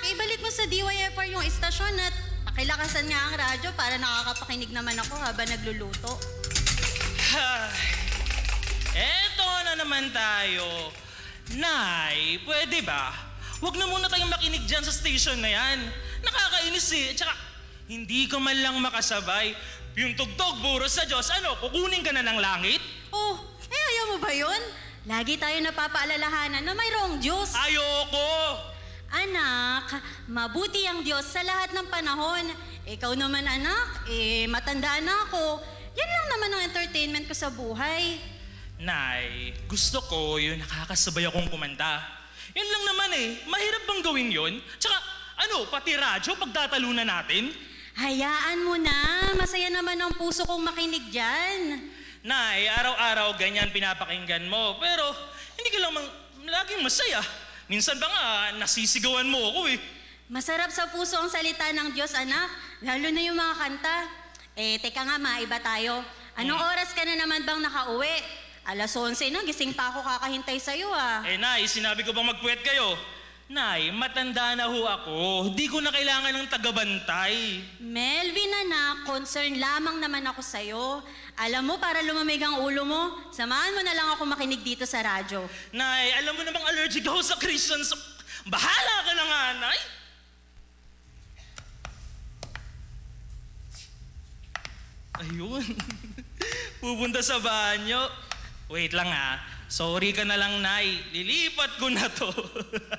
ibalik mo sa DYFR yung istasyon at pakilakasan nga ang radyo para nakakapakinig naman ako habang nagluluto. Eto na naman tayo. Nay, pwede ba? Huwag na muna tayong makinig dyan sa station na yan. Nakakainis eh. Tsaka, hindi ko man lang makasabay. Yung tugtog, buros sa Diyos, ano, kukunin ka na ng langit? Oh, ayaw mo ba yun? Lagi tayo napapaalalahanan na mayroong Diyos. Ayoko! Anak, mabuti ang Diyos sa lahat ng panahon. Ikaw naman anak, matanda na ako. Yan lang naman ang entertainment ko sa buhay. Nay, gusto ko yung nakakasabay akong kumanta. Yan lang naman eh. Mahirap bang gawin yun? Tsaka, ano, pati radyo pagtatalunan natin? Hayaan mo na, masaya naman ang puso kong makinig dyan. Nay, araw-araw ganyan pinapakinggan mo. Pero, hindi ka lang laging masaya. Minsan ba nga, nasisigawan mo ako eh. Masarap sa puso ang salita ng Diyos, anak. Lalo na yung mga kanta. Teka nga, maiba tayo. Anong oras ka na naman bang nakauwi? 11:00 na, gising pa ako kakahintay sa'yo ah. Nay, sinabi ko bang magpuwet kayo? Nay, matanda na ho ako. Di ko na kailangan ng tagabantay. Melvin anak, concern lamang naman ako sa'yo. Alam mo, para lumamig ang ulo mo, samahan mo na lang ako makinig dito sa radyo. Nay, alam mo namang allergic ako sa Christians. Bahala ka na nga, Nay. Ayun. Pupunta sa banyo. Wait lang ah. Sorry ka na lang, Nay. Lilipat ko na to.